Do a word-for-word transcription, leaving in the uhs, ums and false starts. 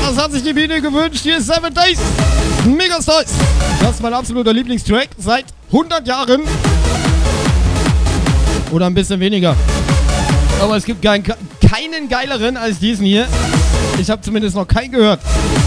Das hat sich die Biene gewünscht. Hier ist Seven Days. Mega Stolz. Das ist mein absoluter Lieblingstrack seit hundert Jahren. Oder ein bisschen weniger. Aber es gibt keinen, keinen geileren als diesen hier. Ich habe zumindest noch keinen gehört.